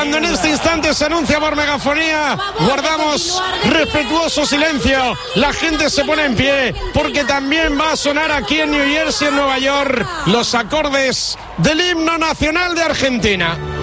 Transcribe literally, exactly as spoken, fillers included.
Cuando en este instante se anuncia por megafonía, guardamos respetuoso silencio. La gente se pone en pie porque también va a sonar aquí en New Jersey, en Nueva York, los acordes del himno nacional de Argentina.